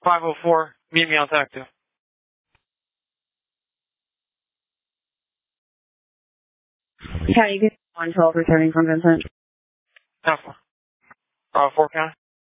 504, meet me on Tac 2. County, you get 112 returning from Vincent. Alpha. 4 County.